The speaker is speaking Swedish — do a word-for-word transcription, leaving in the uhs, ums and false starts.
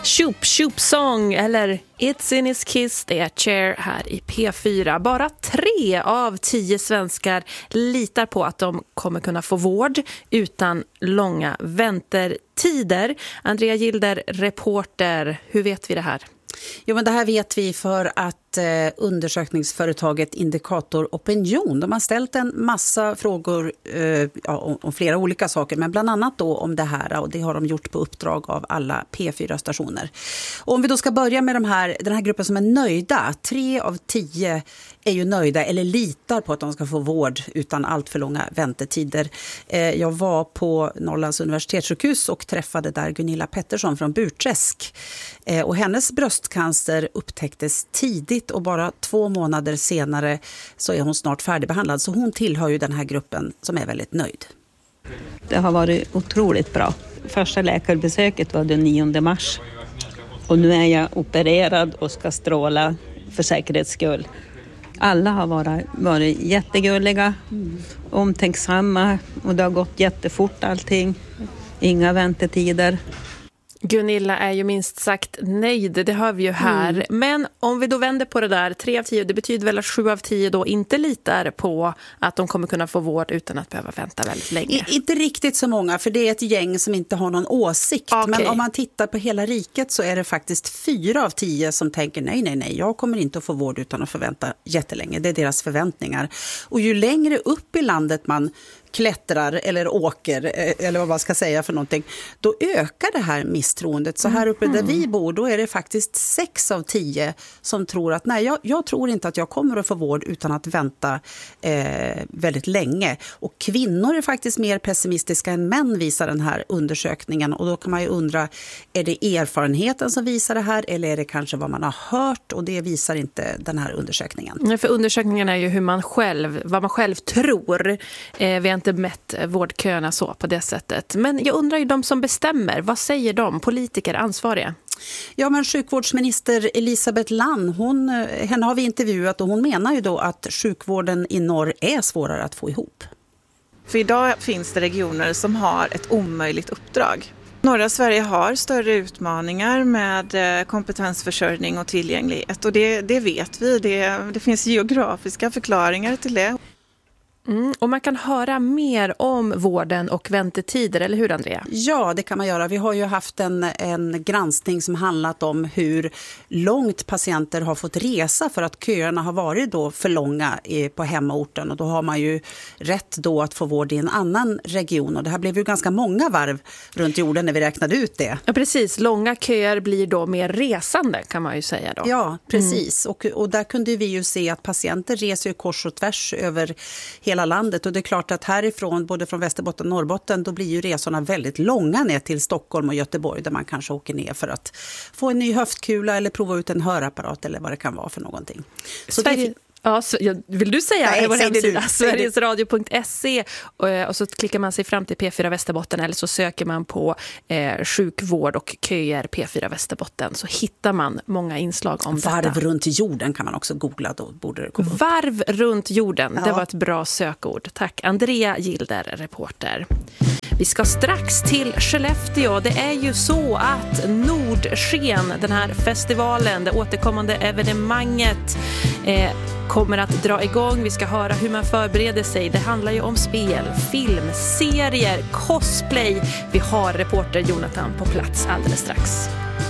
Shoop Shoop Song eller It's in his kiss, det är Cher här i P fyra. Bara tre av tio svenskar litar på att de kommer kunna få vård utan långa väntetider. Andrea Gilder, reporter, hur vet vi det här? Jo, men det här vet vi för att eh, undersökningsföretaget Indikator Opinion, de har ställt en massa frågor eh, ja, om, om flera olika saker, men bland annat då om det här, och det har de gjort på uppdrag av alla P fyra-stationer. Och om vi då ska börja med de här, den här gruppen som är nöjda, tre av tio är ju nöjda eller litar på att de ska få vård utan allt för långa väntetider. Eh, jag var på Norrlands universitetssjukhus och träffade där Gunilla Pettersson från Burträsk. Eh, och hennes bröstcancer upptäcktes tidigt och bara två månader senare så är hon snart färdigbehandlad. Så hon tillhör ju den här gruppen som är väldigt nöjd. Det har varit otroligt bra. Första läkarbesöket var den nionde mars. Och nu är jag opererad och ska stråla för säkerhets skull. Alla har varit, varit jättegulliga, mm. omtänksamma och det har gått jättefort allting. Inga väntetider. Gunilla är ju minst sagt nöjd, det hör vi ju här. Mm. Men om vi då vänder på det där, tre av tio, det betyder väl att sju av tio då inte litar på att de kommer kunna få vård utan att behöva vänta väldigt länge. I, inte riktigt så många, för det är ett gäng som inte har någon åsikt. Okay. Men om man tittar på hela riket så är det faktiskt fyra av tio som tänker nej, nej, nej, jag kommer inte att få vård utan att förvänta jättelänge. Det är deras förväntningar. Och ju längre upp i landet man klättrar eller åker, eller vad man ska säga för någonting, då ökar det här misstroendet. Så här uppe där vi bor, då är det faktiskt sex av tio som tror att nej, jag, jag tror inte att jag kommer att få vård utan att vänta eh, väldigt länge. Och kvinnor är faktiskt mer pessimistiska än män, visar den här undersökningen. Och då kan man ju undra, är det erfarenheten som visar det här eller är det kanske vad man har hört? Och det visar inte den här undersökningen. Nej, för undersökningen är ju hur man själv, vad man själv tror. Eh, vi har inte mätt vårdköerna så på det sättet. Men jag undrar ju de som bestämmer, vad säger de, politiker, ansvariga? Ja, men sjukvårdsminister Elisabeth Lann, hon, henne har vi intervjuat och hon menar ju då att sjukvården i norr är svårare att få ihop. För idag finns det regioner som har ett omöjligt uppdrag. Norra Sverige har större utmaningar med kompetensförsörjning och tillgänglighet och det, det vet vi. Det, det finns geografiska förklaringar till det. Mm, och man kan höra mer om vården och väntetider, eller hur Andrea? Ja, det kan man göra. Vi har ju haft en, en granskning som handlat om hur långt patienter har fått resa för att köerna har varit då för långa på hemorten. Och då har man ju rätt då att få vård i en annan region. Och det här blev ju ganska många varv runt jorden när vi räknade ut det. Ja, precis. Långa köer blir då mer resande, kan man ju säga då. Ja, precis. Mm. Och, och där kunde vi ju se att patienter reser ju kors och tvärs över hela landet och det är klart att härifrån, både från Västerbotten och Norrbotten, då blir ju resorna väldigt långa ner till Stockholm och Göteborg där man kanske åker ner för att få en ny höftkula eller prova ut en hörapparat eller vad det kan vara för någonting. Så Sverige... det... Ja, så, vill du säga Nej, vår hemsida du, sverigesradio punkt se och, och så klickar man sig fram till P fyra Västerbotten eller så söker man på eh, sjukvård och köer P fyra Västerbotten så hittar man många inslag om Varv detta. runt jorden kan man också googla, då borde det komma upp. Varv runt jorden, ja. Det var ett bra sökord. Tack Andrea Gilder, reporter. Vi ska strax till Skellefteå. Det är ju så att Nordsken, den här festivalen, det återkommande evenemanget eh, kommer att dra igång. Vi ska höra hur man förbereder sig. Det handlar ju om spel, film, serier, cosplay. Vi har reporter Jonathan på plats alldeles strax.